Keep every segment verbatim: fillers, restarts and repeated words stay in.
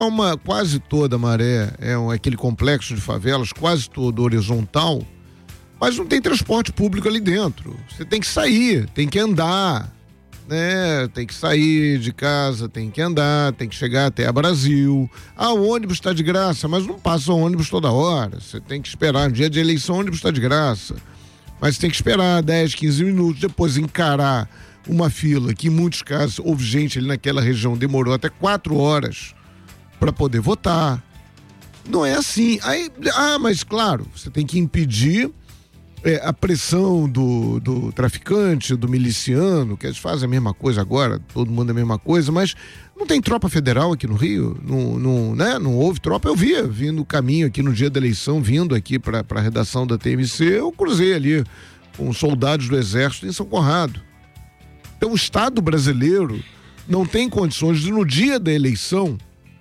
Uma, quase toda a Maré é um, aquele complexo de favelas, quase todo horizontal, mas não tem transporte público ali dentro. Você tem que sair, tem que andar, né? Tem que sair de casa, tem que andar, tem que chegar até a Brasil. Ah, o ônibus está de graça, mas não passa o ônibus toda hora. Você tem que esperar. No dia de eleição, o ônibus está de graça. Mas tem que esperar dez, quinze minutos, depois encarar uma fila, que em muitos casos houve gente ali naquela região, demorou até quatro horas para poder votar. Não é assim. Aí, ah, mas claro, você tem que impedir é, a pressão do, do traficante, do miliciano, que eles fazem a mesma coisa agora, todo mundo é a mesma coisa, mas não tem tropa federal aqui no Rio, não, não, né? Não houve tropa. Eu via, vindo o caminho aqui no dia da eleição, vindo aqui para a redação da T M C, eu cruzei ali com soldados do Exército em São Conrado. Então o Estado brasileiro não tem condições de, no dia da eleição,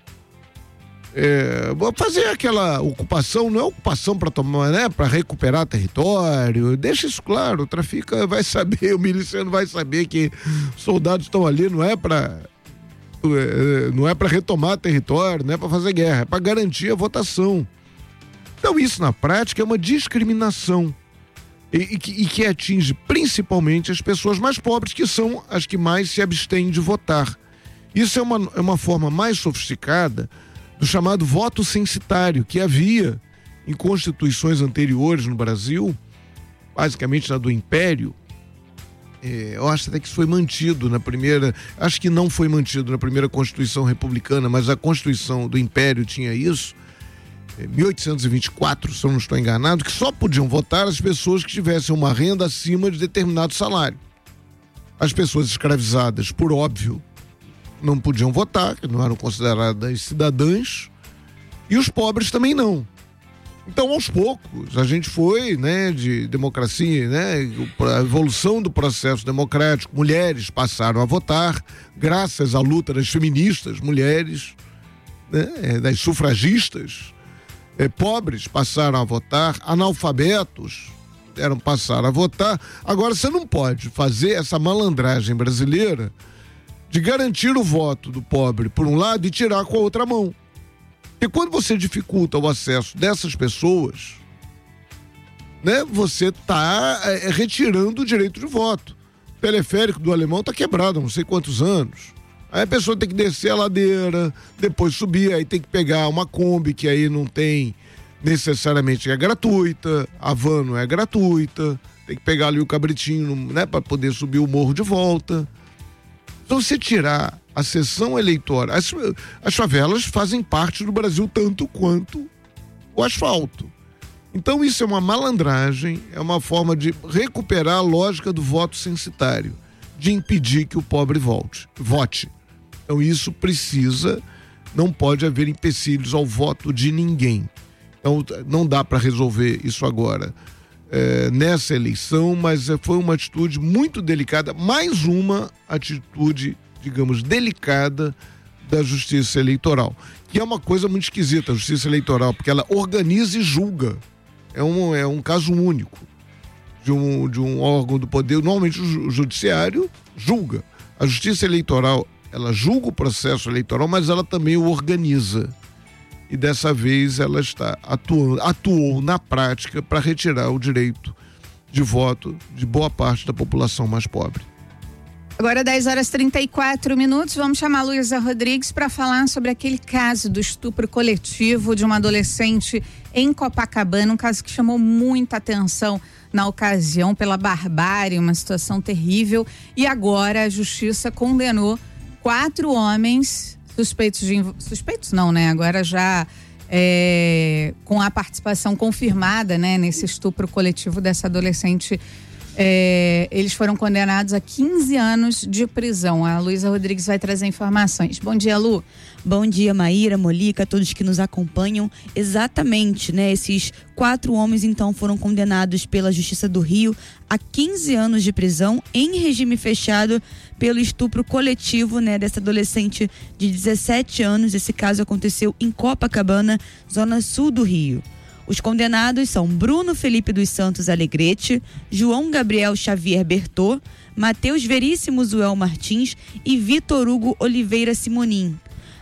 É, fazer aquela ocupação, não é ocupação para tomar, né, para recuperar território. Deixa isso claro, o trafica vai saber, o miliciano vai saber que soldados estão ali, não é para não é para retomar território, não é para fazer guerra, é para garantir a votação. Então isso na prática é uma discriminação e, e, que, e que atinge principalmente as pessoas mais pobres, que são as que mais se abstêm de votar. Isso é uma, é uma forma mais sofisticada do chamado voto censitário, que havia em constituições anteriores no Brasil, basicamente na do Império. É, eu acho até que isso foi mantido na primeira, acho que não foi mantido na primeira Constituição Republicana, mas a Constituição do Império tinha isso, é, mil oitocentos e vinte e quatro, se eu não estou enganado, que só podiam votar as pessoas que tivessem uma renda acima de determinado salário. As pessoas escravizadas, por óbvio, não podiam votar, que não eram consideradas cidadãs, e os pobres também não. Então, aos poucos, a gente foi, né, de democracia, né, a evolução do processo democrático, mulheres passaram a votar, graças à luta das feministas, mulheres, né, das sufragistas, é, pobres passaram a votar, analfabetos eram passar a votar. Agora, você não pode fazer essa malandragem brasileira de garantir o voto do pobre por um lado e tirar com a outra mão. Porque quando você dificulta o acesso dessas pessoas, né, você está é, retirando o direito de voto. O teleférico do Alemão está quebrado há não sei quantos anos. Aí a pessoa tem que descer a ladeira, depois subir, aí tem que pegar uma Kombi, que aí não tem necessariamente, é gratuita, a van não é gratuita, tem que pegar ali o cabritinho, né, para poder subir o morro de volta. Então, você tirar a sessão eleitoral, as, as favelas fazem parte do Brasil tanto quanto o asfalto. Então, isso é uma malandragem, é uma forma de recuperar a lógica do voto censitário, de impedir que o pobre volte, vote. Então, isso precisa, não pode haver empecilhos ao voto de ninguém. Então, não dá para resolver isso agora. É, nessa eleição, mas foi uma atitude muito delicada, mais uma atitude, digamos, delicada da Justiça Eleitoral, que é uma coisa muito esquisita, a Justiça Eleitoral, porque ela organiza e julga, é um, é um caso único de um, de um órgão do poder. Normalmente o Judiciário julga, a Justiça Eleitoral, ela julga o processo eleitoral, mas ela também o organiza. E dessa vez ela está atuando, atuou na prática para retirar o direito de voto de boa parte da população mais pobre. Agora dez horas e trinta e quatro minutos, vamos chamar a Luísa Rodrigues para falar sobre aquele caso do estupro coletivo de uma adolescente em Copacabana, um caso que chamou muita atenção na ocasião pela barbárie, uma situação terrível, e agora a justiça condenou quatro homens suspeitos de, suspeitos não, né? Agora já é, com a participação confirmada, né? Nesse estupro coletivo dessa adolescente, é, eles foram condenados a quinze anos de prisão. A Luísa Rodrigues vai trazer informações. Bom dia, Lu. Bom dia, Maíra, Molica, todos que nos acompanham. Exatamente, né? Esses quatro homens, então, foram condenados pela Justiça do Rio a quinze anos de prisão em regime fechado pelo estupro coletivo, né, dessa adolescente de dezessete anos. Esse caso aconteceu em Copacabana, zona sul do Rio. Os condenados são Bruno Felipe dos Santos Alegrete, João Gabriel Xavier Bertô, Matheus Veríssimo Zuel Martins e Vitor Hugo Oliveira Simonim.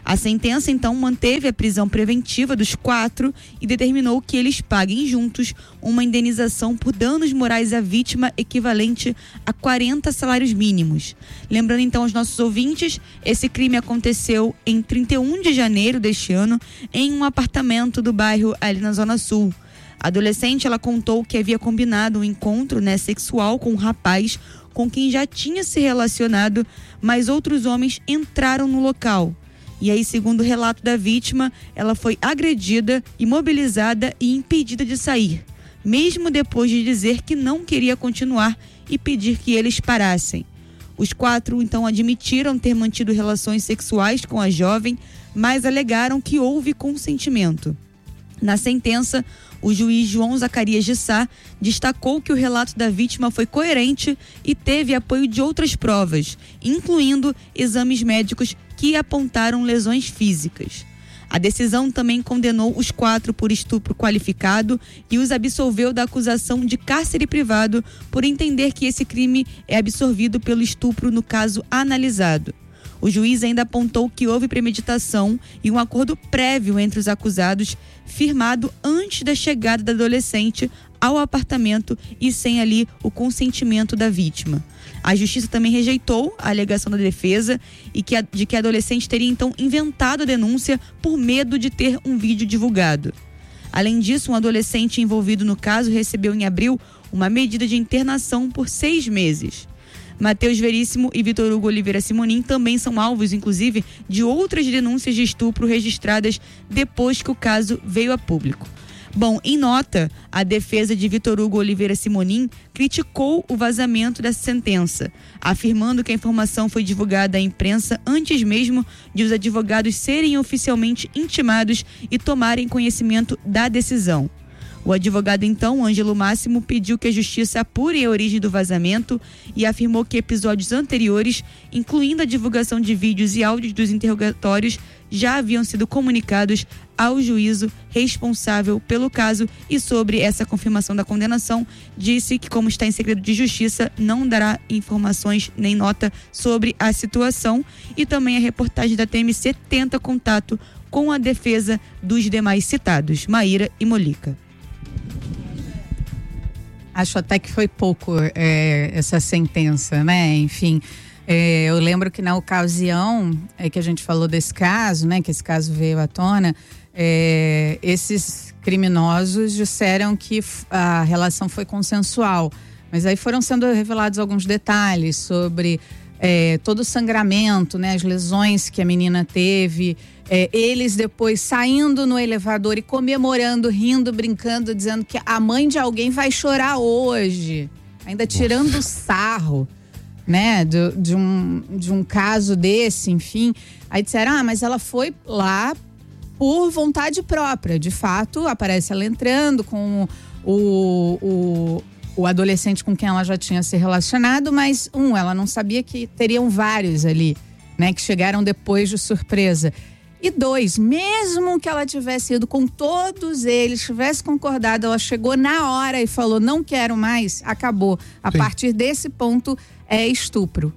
A sentença, então, manteve a prisão preventiva dos quatro e determinou que eles paguem juntos uma indenização por danos morais à vítima equivalente a quarenta salários mínimos. Lembrando, então, aos nossos ouvintes, esse crime aconteceu em trinta e um de janeiro deste ano em um apartamento do bairro ali na Zona Sul. A adolescente, ela contou que havia combinado um encontro, né, sexual com um rapaz com quem já tinha se relacionado, mas outros homens entraram no local. E aí, segundo o relato da vítima, ela foi agredida, imobilizada e impedida de sair, mesmo depois de dizer que não queria continuar e pedir que eles parassem. Os quatro, então, admitiram ter mantido relações sexuais com a jovem, mas alegaram que houve consentimento. Na sentença, o juiz João Zacarias de Sá destacou que o relato da vítima foi coerente e teve apoio de outras provas, incluindo exames médicos que apontaram lesões físicas. A decisão também condenou os quatro por estupro qualificado e os absolveu da acusação de cárcere privado por entender que esse crime é absorvido pelo estupro no caso analisado. O juiz ainda apontou que houve premeditação e um acordo prévio entre os acusados, firmado antes da chegada da adolescente ao apartamento e sem ali o consentimento da vítima. A justiça também rejeitou a alegação da defesa e que a, de que a adolescente teria então inventado a denúncia por medo de ter um vídeo divulgado. Além disso, um adolescente envolvido no caso recebeu em abril uma medida de internação por seis meses. Matheus Veríssimo e Vitor Hugo Oliveira Simonim também são alvos, inclusive, de outras denúncias de estupro registradas depois que o caso veio a público. Bom, em nota, a defesa de Vitor Hugo Oliveira Simonim criticou o vazamento dessa sentença, afirmando que a informação foi divulgada à imprensa antes mesmo de os advogados serem oficialmente intimados e tomarem conhecimento da decisão. O advogado, então, Ângelo Máximo, pediu que a justiça apure a origem do vazamento e afirmou que episódios anteriores, incluindo a divulgação de vídeos e áudios dos interrogatórios, já haviam sido comunicados ao juízo responsável pelo caso e sobre essa confirmação da condenação, disse que, como está em segredo de justiça, não dará informações nem nota sobre a situação. E também a reportagem da T M C tenta contato com a defesa dos demais citados, Maíra e Molica. Acho até que foi pouco é, essa sentença, né? Enfim, é, eu lembro que na ocasião é, que a gente falou desse caso, né? Que esse caso veio à tona, é, esses criminosos disseram que a relação foi consensual, mas aí foram sendo revelados alguns detalhes sobre é, todo o sangramento, né? As lesões que a menina teve. É, eles depois saindo no elevador e comemorando, rindo, brincando, dizendo que a mãe de alguém vai chorar hoje. Ainda tirando Nossa. sarro, né? De, de, um, de um caso desse, enfim. Aí disseram, ah, mas ela foi lá por vontade própria. De fato, aparece ela entrando com o, o, o adolescente com quem ela já tinha se relacionado, mas um, ela não sabia que teriam vários ali, né? Que chegaram depois de surpresa. E dois, mesmo que ela tivesse ido com todos eles, tivesse concordado, ela chegou na hora e falou, não quero mais, acabou. A Sim. partir desse ponto, é estupro.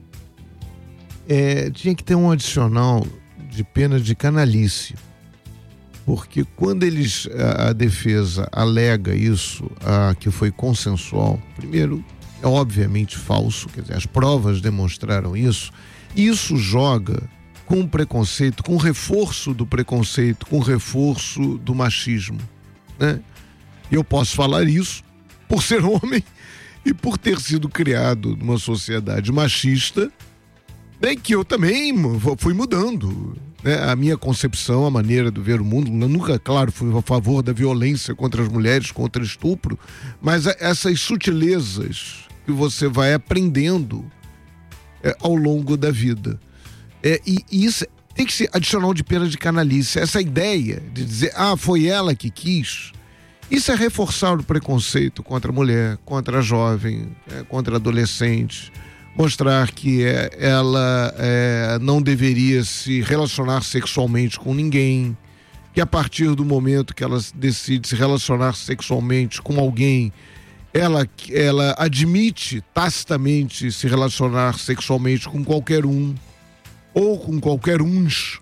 É, tinha que ter um adicional de pena de canalice. Porque quando eles, a, a defesa alega isso, a, que foi consensual, primeiro, é obviamente falso, quer dizer, as provas demonstraram isso, isso joga com preconceito, com reforço do preconceito, com reforço do machismo, né? Eu posso falar isso por ser homem e por ter sido criado numa sociedade machista, bem que eu também fui mudando, né? A minha concepção, a maneira de ver o mundo. Eu nunca, claro, fui a favor da violência contra as mulheres, contra estupro, mas essas sutilezas que você vai aprendendo é, ao longo da vida. É, e, e isso tem que ser adicional de pena de canalice. Essa ideia de dizer, ah, foi ela que quis, isso é reforçar o preconceito contra a mulher, contra a jovem, é, contra a adolescente, mostrar que é, ela é, não deveria se relacionar sexualmente com ninguém, que a partir do momento que ela decide se relacionar sexualmente com alguém, ela, ela admite tacitamente se relacionar sexualmente com qualquer um, ou com qualquer uns,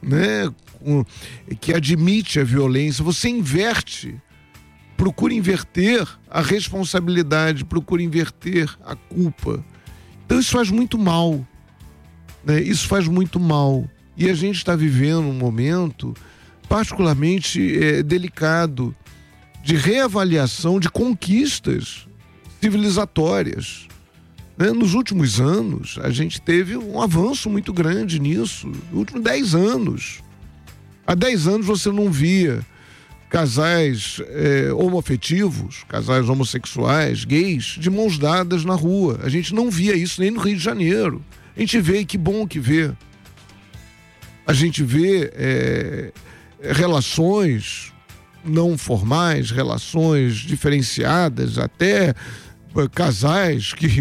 né, que admite a violência, você inverte, procura inverter a responsabilidade, procura inverter a culpa. Então isso faz muito mal, né? Isso faz muito mal. E a gente está vivendo um momento particularmente é, delicado de reavaliação de conquistas civilizatórias. Né? Nos últimos anos, a gente teve um avanço muito grande nisso. Nos últimos dez anos. Há dez anos você não via casais é, homoafetivos, casais homossexuais, gays, de mãos dadas na rua. A gente não via isso nem no Rio de Janeiro. A gente vê, e que bom que vê. A gente vê é, relações não formais, relações diferenciadas, até casais que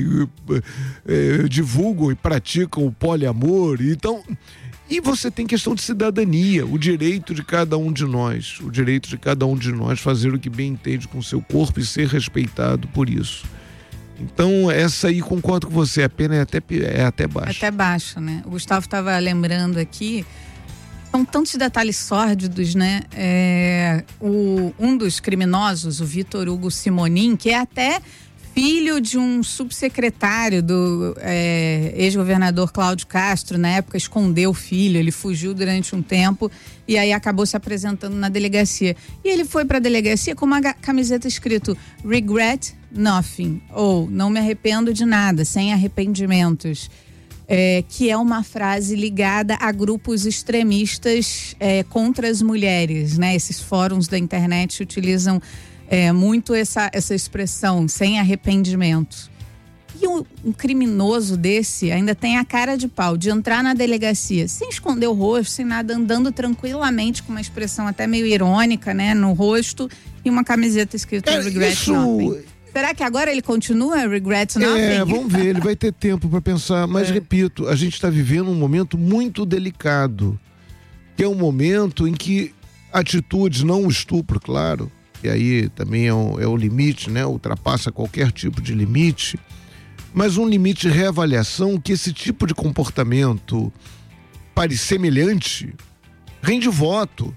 é, divulgam e praticam o poliamor. Então, e você tem questão de cidadania, o direito de cada um de nós, o direito de cada um de nós fazer o que bem entende com o seu corpo e ser respeitado por isso. Então, essa aí, concordo com você, a pena é até, é até baixa. Até baixa, né? O Gustavo estava lembrando aqui, são tantos detalhes sórdidos, né? É, o, um dos criminosos, o Vitor Hugo Simonin, que é até filho de um subsecretário do é, ex-governador Cláudio Castro, na época escondeu o filho, ele fugiu durante um tempo e aí acabou se apresentando na delegacia. E ele foi para a delegacia com uma camiseta escrito Regret Nothing, ou não me arrependo de nada, sem arrependimentos. É, que é uma frase ligada a grupos extremistas é, contra as mulheres, né? Esses fóruns da internet utilizam É, muito essa, essa expressão, sem arrependimento. E um, um criminoso desse ainda tem a cara de pau de entrar na delegacia sem esconder o rosto, sem nada, andando tranquilamente, com uma expressão até meio irônica, né, no rosto, e uma camiseta escrita é, Regret isso... Nothing. Será que agora ele continua Regret Nothing? É, vamos ver, ele vai ter tempo para pensar, mas é. repito, a gente está vivendo um momento muito delicado, que é um momento em que atitudes, não o estupro, claro, e aí também é o, é o limite, né? Ultrapassa qualquer tipo de limite, mas um limite de reavaliação que esse tipo de comportamento pare semelhante rende voto.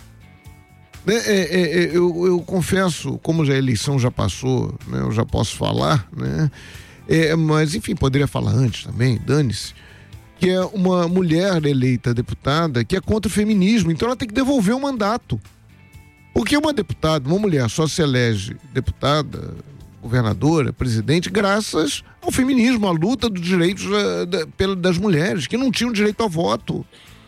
Né? É, é, é, eu, eu confesso, como já a eleição já passou, né? Eu já posso falar, né? É, mas enfim, poderia falar antes também, dane-se, que é uma mulher eleita deputada que é contra o feminismo, então ela tem que devolver o mandato. Porque uma deputada, uma mulher só se elege deputada, governadora, presidente, graças ao feminismo, à luta dos direitos da, da, das mulheres, que não tinham direito ao voto.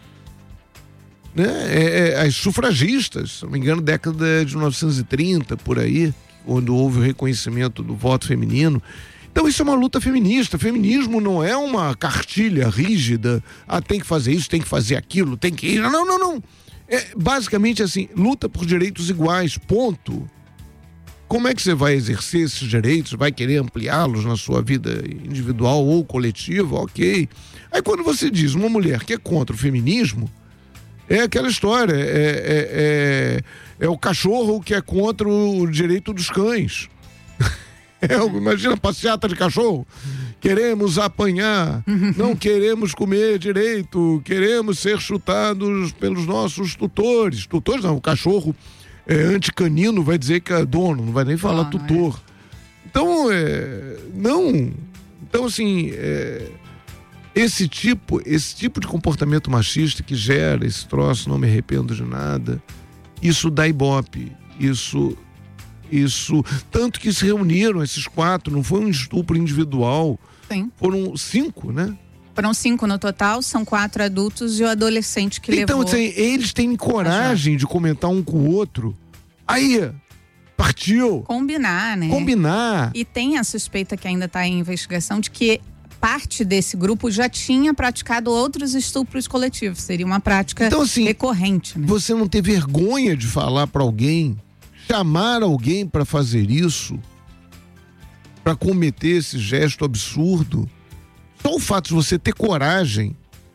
Né? É, é, as sufragistas, se não me engano, década de mil novecentos e trinta, por aí, quando houve o reconhecimento do voto feminino. Então isso é uma luta feminista. Feminismo não é uma cartilha rígida, ah, tem que fazer isso, tem que fazer aquilo, tem que ir. Não, não, não. É basicamente assim, luta por direitos iguais, ponto. Como é que você vai exercer esses direitos? Vai querer ampliá-los na sua vida individual ou coletiva? Ok. Aí quando você diz uma mulher que é contra o feminismo, é aquela história, é, é, é, é o cachorro que é contra o direito dos cães. É, imagina a passeata de cachorro. Queremos apanhar, não queremos comer direito, queremos ser chutados pelos nossos tutores. Tutores não, o cachorro é, anticanino vai dizer que é dono, não vai nem falar oh, tutor. É. Então, é, não. Então, assim, é, esse tipo, esse tipo de comportamento machista que gera esse troço, não me arrependo de nada, isso dá ibope, isso... Isso, tanto que se reuniram esses quatro, não foi um estupro individual. Sim. Foram cinco, né? Foram cinco no total, são quatro adultos e o adolescente que então, levou... Então, assim, eles têm coragem de comentar um com o outro. Aí, partiu. Combinar, né? Combinar. E tem a suspeita que ainda está em investigação de que parte desse grupo já tinha praticado outros estupros coletivos. Seria uma prática então, assim, recorrente, né? Você não ter vergonha de falar para alguém, chamar alguém para fazer isso, para cometer esse gesto absurdo. Só o fato de você ter coragem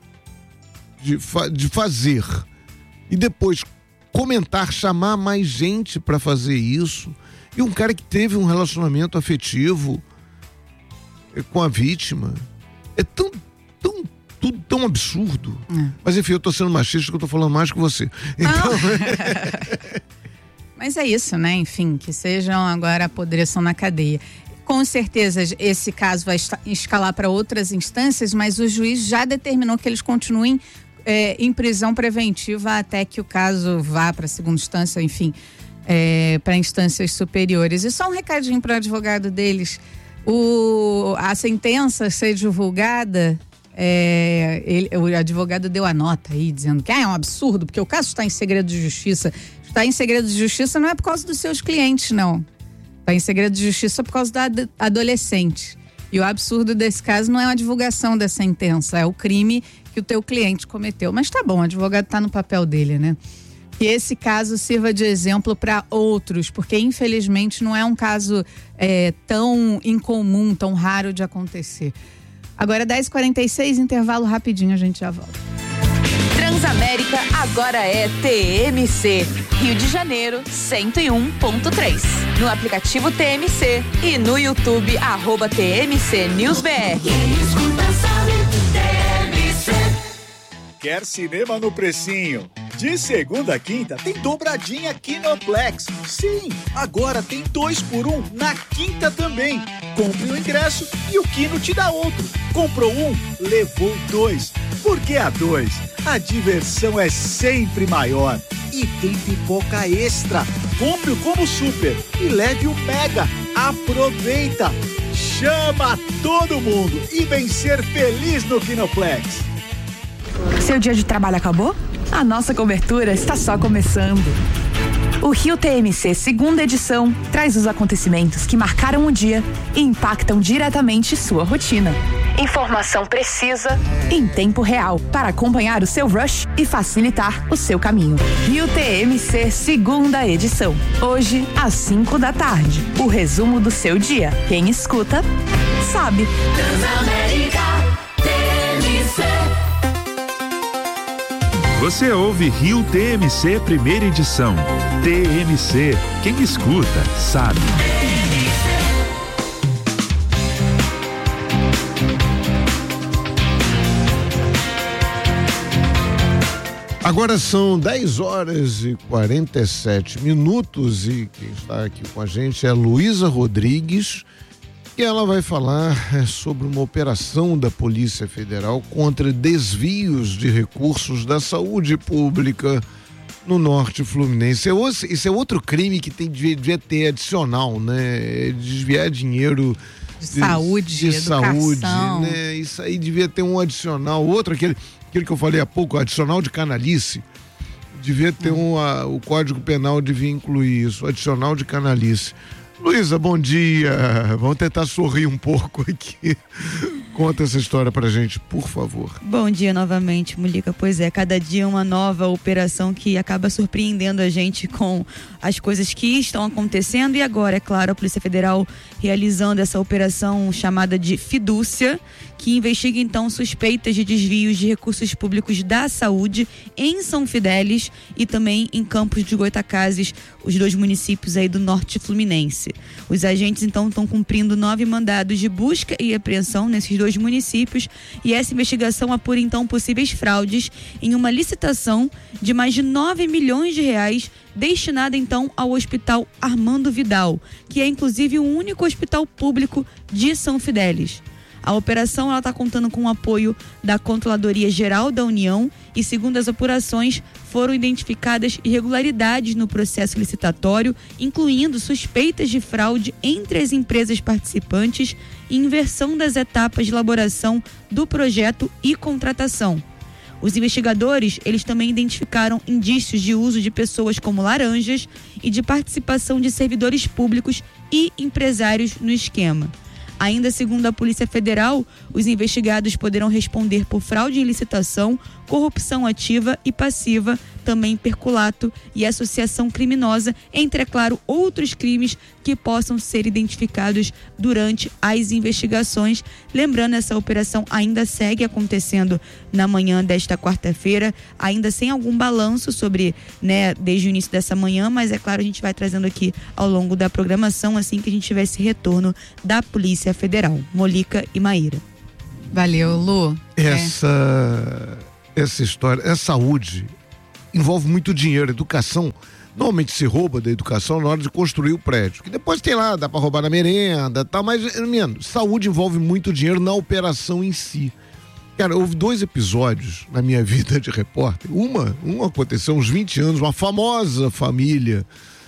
de, fa- de fazer e depois comentar, chamar mais gente para fazer isso. E um cara que teve um relacionamento afetivo com a vítima. É tão, tão, tudo tão absurdo. É. Mas enfim, eu tô sendo machista que eu tô falando mais que você. Então... Mas é isso, né? Enfim, que sejam agora apodreçam na cadeia. Com certeza esse caso vai escalar para outras instâncias, mas o juiz já determinou que eles continuem é, em prisão preventiva até que o caso vá para a segunda instância, enfim, é, para instâncias superiores. E só um recadinho para o advogado deles: o, a sentença ser divulgada, é, ele, o advogado deu a nota aí dizendo que ah, é um absurdo, porque o caso está em segredo de justiça. Está em segredo de justiça não é por causa dos seus clientes, não. Está em segredo de justiça por causa da adolescente. E o absurdo desse caso não é a divulgação da sentença, é o crime que o teu cliente cometeu. Mas tá bom, o advogado está no papel dele, né? Que esse caso sirva de exemplo para outros, porque infelizmente não é um caso é, tão incomum, tão raro de acontecer. Agora dez e quarenta e seis, intervalo rapidinho, a gente já volta. Transamérica agora é T M C, Rio de Janeiro cento e um ponto três. No aplicativo T M C e no YouTube, arroba T M C News B R. Quem escuta sabe, T M C. Quer cinema no precinho? De segunda a quinta tem dobradinha Kinoplex. Sim, agora tem dois por um na quinta também. Compre o ingresso e o Kino te dá outro. Comprou um, levou dois. Por que a dois? A diversão é sempre maior. E tem pipoca extra. Compre o Combo Super e leve o Mega. Aproveita! Chama todo mundo e vem ser feliz no Kinoplex. Seu dia de trabalho acabou? A nossa cobertura está só começando. O Rio T M C segunda edição traz os acontecimentos que marcaram o dia e impactam diretamente sua rotina. Informação precisa em tempo real para acompanhar o seu rush e facilitar o seu caminho. Rio T M C segunda edição. Hoje, às cinco da tarde. O resumo do seu dia. Quem escuta, sabe. Transamérica T M C. Você ouve Rio T M C primeira edição. T M C, quem escuta, sabe. Agora são dez horas e quarenta e sete minutos e quem está aqui com a gente é Luísa Rodrigues, e ela vai falar sobre uma operação da Polícia Federal contra desvios de recursos da saúde pública no norte fluminense. Isso é outro crime que tem, devia ter adicional, né? Desviar dinheiro de, de saúde, de educação. saúde, né? Isso aí devia ter um adicional. Outro, aquele, aquele que eu falei há pouco, adicional de canalice. Devia ter hum. um, a, o Código Penal devia incluir isso, adicional de canalice. Luísa, bom dia. Vamos tentar sorrir um pouco aqui. Conta essa história pra gente, por favor. Bom dia novamente, Mulica. Pois é, cada dia uma nova operação que acaba surpreendendo a gente com as coisas que estão acontecendo. E agora, é claro, a Polícia Federal realizando essa operação chamada de Fidúcia, que investiga então suspeitas de desvios de recursos públicos da saúde em São Fidélis e também em Campos de Goytacazes, os dois municípios aí do norte fluminense. Os agentes então estão cumprindo nove mandados de busca e apreensão nesses dois municípios, e essa investigação apura então possíveis fraudes em uma licitação de mais de nove milhões de reais destinada então ao Hospital Armando Vidal, que é inclusive o único hospital público de São Fidélis. A operação está contando com o apoio da Controladoria Geral da União e, segundo as apurações, foram identificadas irregularidades no processo licitatório, incluindo suspeitas de fraude entre as empresas participantes e inversão das etapas de elaboração do projeto e contratação. Os investigadores, eles também identificaram indícios de uso de pessoas como laranjas e de participação de servidores públicos e empresários no esquema. Ainda segundo a Polícia Federal, os investigados poderão responder por fraude em licitação, corrupção ativa e passiva, também perculato e associação criminosa, entre, é claro, outros crimes que possam ser identificados durante as investigações. Lembrando, essa operação ainda segue acontecendo na manhã desta quarta-feira, ainda sem algum balanço sobre, né, desde o início dessa manhã, mas é claro, a gente vai trazendo aqui ao longo da programação, assim que a gente tiver esse retorno da Polícia Federal. Molica e Maíra. Valeu, Lu. Essa, é. essa história, a saúde envolve muito dinheiro, educação. Normalmente se rouba da educação na hora de construir o prédio. Que depois tem lá, dá pra roubar na merenda, tá, mas menos. Saúde envolve muito dinheiro na operação em si. Cara, houve dois episódios na minha vida de repórter. Uma, um aconteceu há uns vinte anos, uma famosa família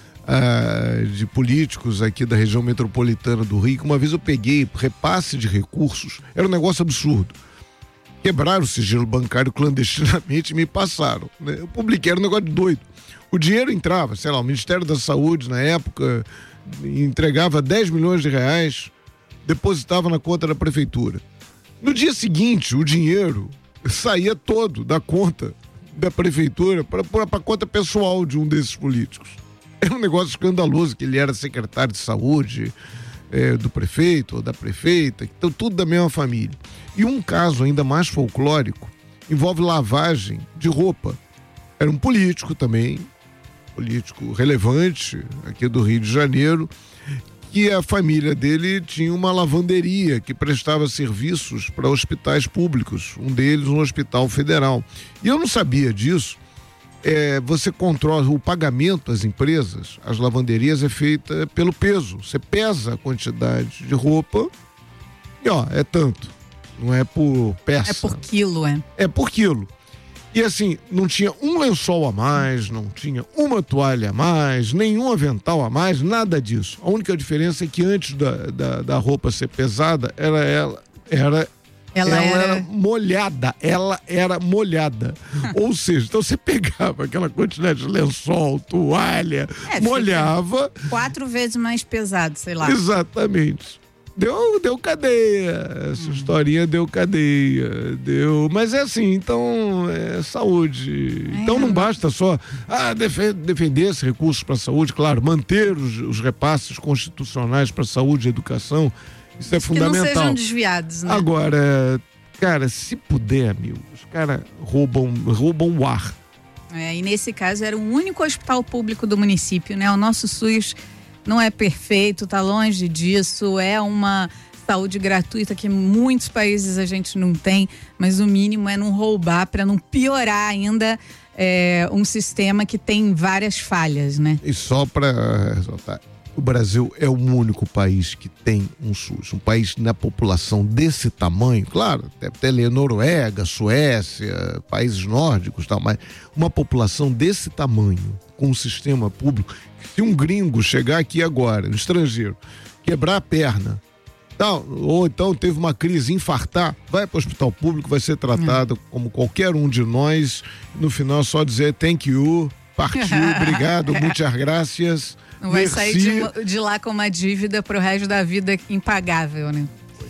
uh, de políticos aqui da região metropolitana do Rio, que uma vez eu peguei repasse de recursos, era um negócio absurdo. Quebraram o sigilo bancário clandestinamente e me passaram. Né? Eu publiquei, era um negócio doido. O dinheiro entrava, sei lá, o Ministério da Saúde na época entregava dez milhões de reais, depositava na conta da prefeitura. No dia seguinte, o dinheiro saía todo da conta da prefeitura para a conta pessoal de um desses políticos. Era um negócio escandaloso, que ele era secretário de saúde é, do prefeito ou da prefeita, então tudo da mesma família. E um caso ainda mais folclórico envolve lavagem de roupa. Era um político também, político relevante aqui do Rio de Janeiro, que a família dele tinha uma lavanderia que prestava serviços para hospitais públicos, um deles um hospital federal. E eu não sabia disso. É, você controla o pagamento às empresas, as lavanderias é feita pelo peso. Você pesa a quantidade de roupa e ó, é tanto. Não é por peça. É por quilo, é. É por quilo. E assim, não tinha um lençol a mais, não tinha uma toalha a mais, nenhum avental a mais, nada disso. A única diferença é que antes da, da, da roupa ser pesada, ela, ela, era, ela, ela era... era molhada, ela era molhada. Ou seja, então você pegava aquela quantidade de lençol, toalha, é, molhava... Quatro vezes mais pesado, sei lá. Exatamente. Deu, deu cadeia, essa hum. historinha deu cadeia, deu, mas é assim, então é saúde, é, então não basta só ah, defender, defender esse recurso para a saúde, claro, manter os, os repasses constitucionais para saúde e educação, isso é fundamental. Que não sejam desviados, né? Agora, cara, se puder, amigo, os caras roubam, roubam o ar. É, e nesse caso era o único hospital público do município, né? O nosso SUS não é perfeito, tá longe disso, é uma saúde gratuita que em muitos países a gente não tem, mas o mínimo é não roubar para não piorar ainda é, um sistema que tem várias falhas, né? E só para ressaltar, o Brasil é o único país que tem um SUS, um país na população desse tamanho, claro, deve ter ali Noruega, Suécia, países nórdicos e tal, mas uma população desse tamanho, com um sistema público. Se um gringo chegar aqui agora, um estrangeiro, quebrar a perna, tal, ou então teve uma crise, infartar, vai para o hospital público, vai ser tratado é. como qualquer um de nós, no final só dizer thank you, partiu, obrigado, muitas gracias. Não vai merci. sair de, de lá com uma dívida pro resto da vida impagável, né?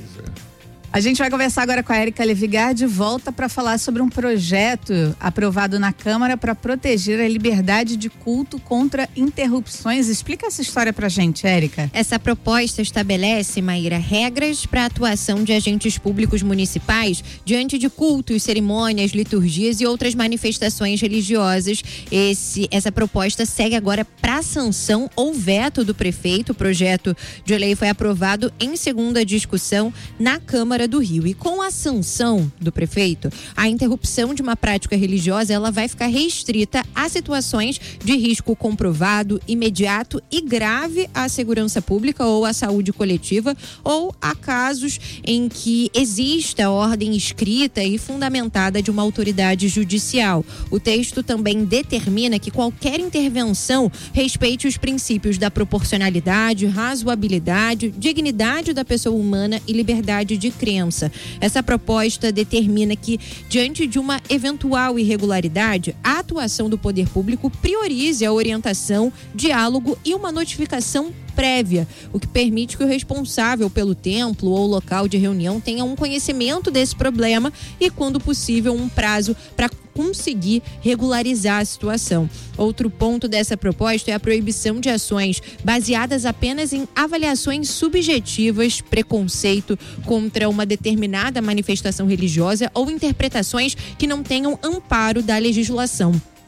A gente vai conversar agora com a Érica Levigar, de volta para falar sobre um projeto aprovado na Câmara para proteger a liberdade de culto contra interrupções. Explica essa história pra gente, Érica. Essa proposta estabelece, Maíra, regras para a atuação de agentes públicos municipais diante de cultos, cerimônias, liturgias e outras manifestações religiosas. Esse, essa proposta segue agora para sanção ou veto do prefeito. O projeto de lei foi aprovado em segunda discussão na Câmara do Rio. E com a sanção do prefeito, a interrupção de uma prática religiosa ela vai ficar restrita a situações de risco comprovado, imediato e grave à segurança pública ou à saúde coletiva, ou a casos em que exista ordem escrita e fundamentada de uma autoridade judicial. O texto também determina que qualquer intervenção respeite os princípios da proporcionalidade, razoabilidade, dignidade da pessoa humana e liberdade de crença. Essa proposta determina que, diante de uma eventual irregularidade, a atuação do poder público priorize a orientação, diálogo e uma notificação prévia, o que permite que o responsável pelo templo ou local de reunião tenha um conhecimento desse problema e, quando possível, um prazo para conseguir regularizar a situação. Outro ponto dessa proposta é a proibição de ações baseadas apenas em avaliações subjetivas, preconceito contra uma determinada manifestação religiosa ou interpretações que não tenham amparo da legislação.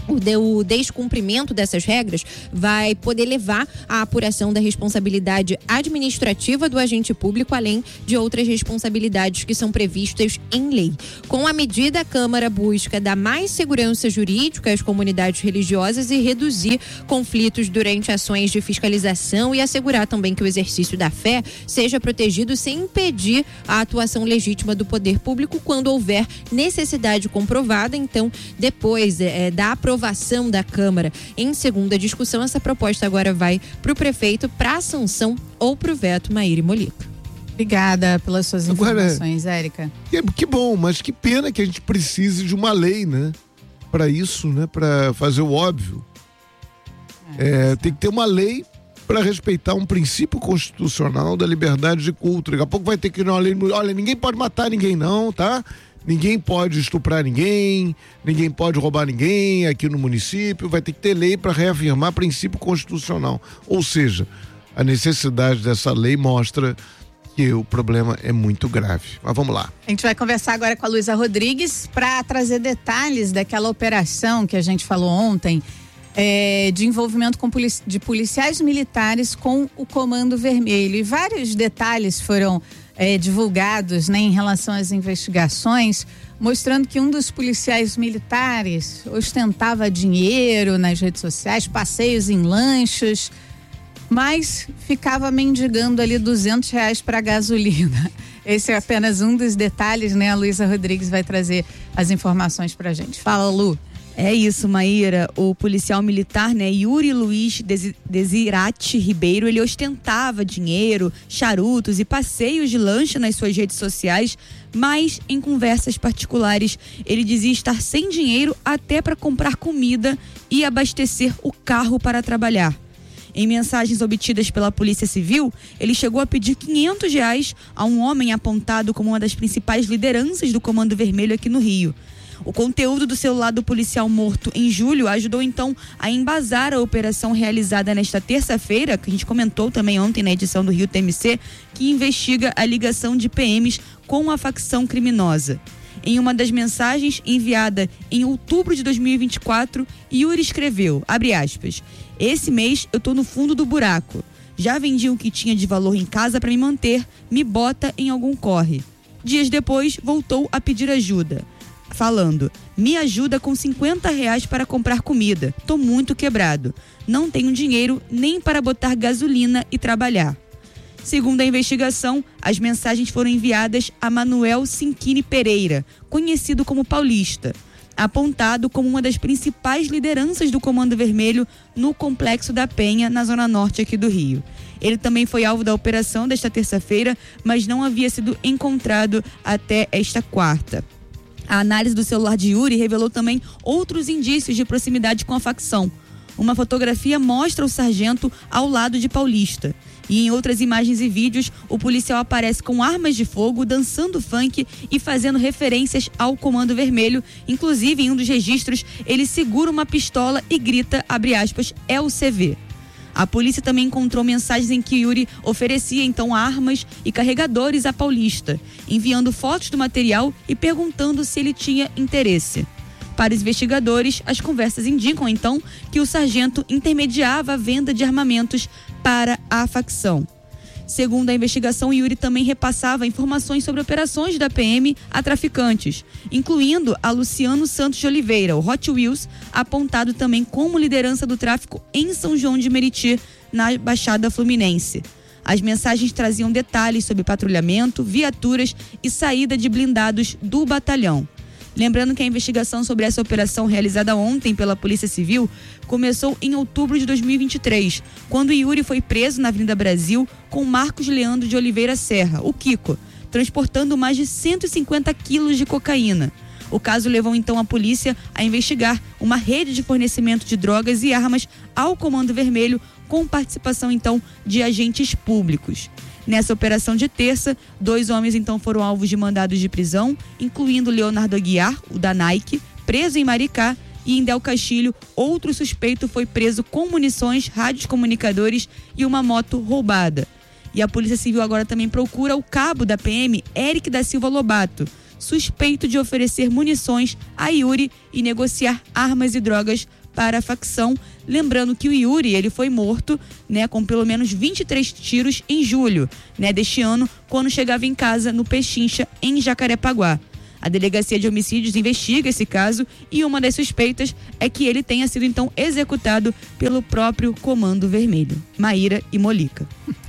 O, de, o descumprimento dessas regras vai poder levar à apuração da responsabilidade administrativa do agente público, além de outras responsabilidades que são previstas em lei. Com a medida, a Câmara busca dar mais segurança jurídica às comunidades religiosas e reduzir conflitos durante ações de fiscalização e assegurar também que o exercício da fé seja protegido sem impedir a atuação legítima do poder público quando houver necessidade comprovada. Então, depois é, da aprovação da Câmara em segunda discussão, essa proposta agora vai para o prefeito para sanção ou para o veto. Maíra Molica. Obrigada pelas suas Agora, informações, Érica. Que, que bom, mas que pena que a gente precise de uma lei, né? Para isso, né? Para fazer o óbvio. É, tem que ter uma lei para respeitar um princípio constitucional da liberdade de culto. Daqui a pouco vai ter que ir uma lei. Olha, ninguém pode matar ninguém, não, tá? Ninguém pode estuprar ninguém, ninguém pode roubar ninguém aqui no município. Vai ter que ter lei para reafirmar princípio constitucional. Ou seja, a necessidade dessa lei mostra que o problema é muito grave. Mas vamos lá. A gente vai conversar agora com a Luísa Rodrigues para trazer detalhes daquela operação que a gente falou ontem, é, de envolvimento com polici- de policiais militares com o Comando Vermelho. E vários detalhes foram É, divulgados, né, em relação às investigações, mostrando que um dos policiais militares ostentava dinheiro nas redes sociais, passeios em lanchas, mas ficava mendigando ali duzentos reais para gasolina. Esse é apenas um dos detalhes, né? A Luísa Rodrigues vai trazer as informações pra gente. Fala, Lu. É isso, Maíra. O policial militar, né, Yuri Luiz Desirati Ribeiro, ele ostentava dinheiro, charutos e passeios de lancha nas suas redes sociais, mas em conversas particulares ele dizia estar sem dinheiro até para comprar comida e abastecer o carro para trabalhar. Em mensagens obtidas pela Polícia Civil, ele chegou a pedir quinhentos reais a um homem apontado como uma das principais lideranças do Comando Vermelho aqui no Rio. O conteúdo do celular do policial morto em julho ajudou então a embasar a operação realizada nesta terça-feira, que a gente comentou também ontem na edição do Rio T M C, que investiga a ligação de P Ms com a facção criminosa. Em uma das mensagens enviada em outubro de dois mil e vinte e quatro, Yuri escreveu, abre aspas, esse mês eu tô no fundo do buraco. Já vendi o que tinha de valor em casa para me manter, me bota em algum corre. Dias depois, voltou a pedir ajuda. Falando, me ajuda com cinquenta reais para comprar comida. Tô muito quebrado. Não tenho dinheiro nem para botar gasolina e trabalhar. Segundo a investigação, as mensagens foram enviadas a Manuel Cinquini Pereira, conhecido como Paulista, apontado como uma das principais lideranças do Comando Vermelho no Complexo da Penha, na zona norte aqui do Rio. Ele também foi alvo da operação desta terça-feira, mas não havia sido encontrado até esta quarta. A análise do celular de Yuri revelou também outros indícios de proximidade com a facção. Uma fotografia mostra o sargento ao lado de Paulista. E em outras imagens e vídeos, o policial aparece com armas de fogo, dançando funk e fazendo referências ao Comando Vermelho. Inclusive, em um dos registros, ele segura uma pistola e grita, abre aspas, é o C V. A polícia também encontrou mensagens em que Yuri oferecia então armas e carregadores a Paulista, enviando fotos do material e perguntando se ele tinha interesse. Para os investigadores, as conversas indicam então que o sargento intermediava a venda de armamentos para a facção. Segundo a investigação, Yuri também repassava informações sobre operações da P M a traficantes, incluindo a Luciano Santos de Oliveira, o Hot Wheels, apontado também como liderança do tráfico em São João de Meriti, na Baixada Fluminense. As mensagens traziam detalhes sobre patrulhamento, viaturas e saída de blindados do batalhão. Lembrando que a investigação sobre essa operação realizada ontem pela Polícia Civil começou em outubro de dois mil e vinte e três, quando Yuri foi preso na Avenida Brasil com Marcos Leandro de Oliveira Serra, o Kiko, transportando mais de cento e cinquenta quilos de cocaína. O caso levou então a polícia a investigar uma rede de fornecimento de drogas e armas ao Comando Vermelho, com participação então de agentes públicos. Nessa operação de terça, dois homens então foram alvos de mandados de prisão, incluindo Leonardo Aguiar, o da Nike, preso em Maricá, e em Del Castilho, outro suspeito foi preso com munições, rádios comunicadores e uma moto roubada. E a Polícia Civil agora também procura o cabo da P M, Eric da Silva Lobato, suspeito de oferecer munições a Yuri e negociar armas e drogas para a facção. Lembrando que o Yuri, ele foi morto, né, com pelo menos vinte e três tiros em julho, né, deste ano, quando chegava em casa no Pechincha, em Jacarepaguá. A Delegacia de Homicídios investiga esse caso e uma das suspeitas é que ele tenha sido então executado pelo próprio Comando Vermelho. Maíra e Molica.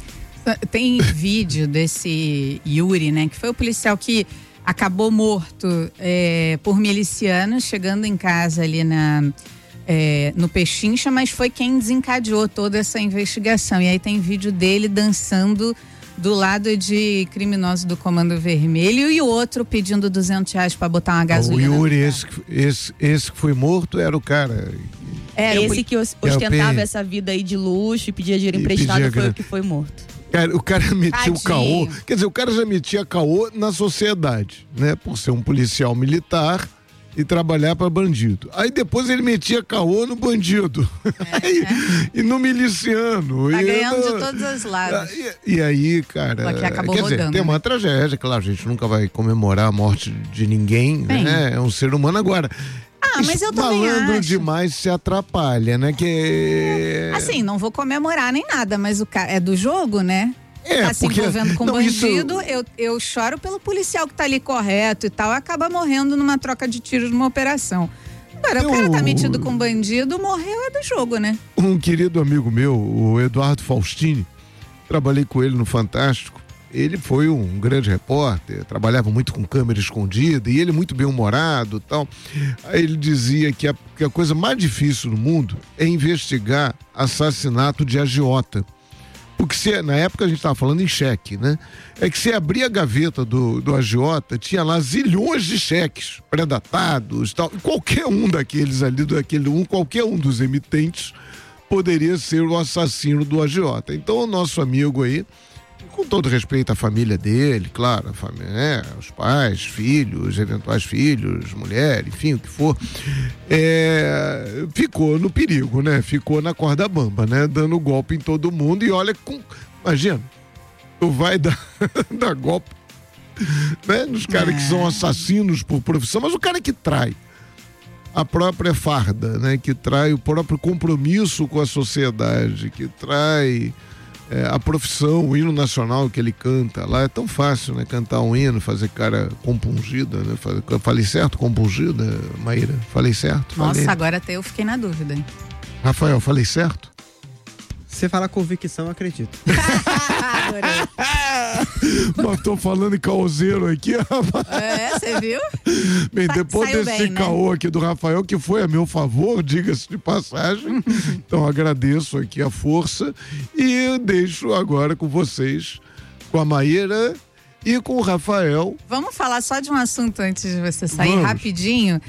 Tem vídeo desse Yuri, né, que foi o policial que acabou morto é, por milicianos, chegando em casa ali na, é, no Pechincha, mas foi quem desencadeou toda essa investigação. E aí tem vídeo dele dançando do lado de criminosos do Comando Vermelho e o outro pedindo duzentos reais para botar uma gasolina. O Yuri, esse, esse, esse que foi morto era o cara. Era esse que ostentava é essa vida aí de luxo e pedia dinheiro emprestado, foi grana. O que foi morto. Cara, o cara metia Tadinho. o caô, quer dizer, o cara já metia caô na sociedade, né? Por ser um policial militar e trabalhar para bandido. Aí depois ele metia caô no bandido. É, e, é. e no miliciano. Tá e ganhando no, de todos os lados. E, e aí, cara, Só que acabou quer dizer, rodando, tem uma né? tragédia, claro, a gente nunca vai comemorar a morte de ninguém, né? É um ser humano agora. Ah, mas eu também malandro acho. demais se atrapalha, né? Que Assim, não vou comemorar nem nada, mas o cara é do jogo, né? É, tá se porque- envolvendo com não, bandido, isso- eu, eu choro pelo policial que tá ali correto e tal, acaba morrendo numa troca de tiros numa operação. Agora, Eu- o cara tá metido com bandido, morreu é do jogo, né? Um querido amigo meu, o Eduardo Faustini, trabalhei com ele no Fantástico. Ele foi um grande repórter, trabalhava muito com câmera escondida e ele muito bem-humorado e tal. Aí ele dizia que a, que a coisa mais difícil no mundo é investigar assassinato de agiota. Porque se, na época a gente estava falando em cheque, né? É que se abrir a gaveta do, do agiota, tinha lá zilhões de cheques predatados e tal. E qualquer um daqueles ali, daquele um, qualquer um dos emitentes poderia ser o assassino do agiota. Então o nosso amigo aí, com todo respeito à família dele, claro, a família, né? Os pais, filhos, eventuais filhos, mulher, enfim, o que for, é, ficou no perigo, né? Ficou na corda bamba, né? Dando golpe em todo mundo e olha, com, imagina, tu vai dar, dar golpe, né? Nos caras que são assassinos por profissão, mas o cara que trai a própria farda, né? Que trai o próprio compromisso com a sociedade, que trai é, a profissão, o hino nacional que ele canta lá. É tão fácil, né? Cantar um hino, fazer cara compungida, né? Falei certo? Compungida, Maíra? Falei certo? Nossa, Falei. agora até eu fiquei na dúvida. hein? Rafael, falei certo? Você fala convicção, eu acredito. Mas tô falando em caoseiro aqui, rapaz. É, você viu? Bem, Sa- depois saiu desse bem, né? caô aqui do Rafael, que foi a meu favor, diga-se de passagem. Então agradeço aqui a força e deixo agora com vocês, com a Maíra e com o Rafael. Vamos falar só de um assunto antes de você sair, Vamos. rapidinho.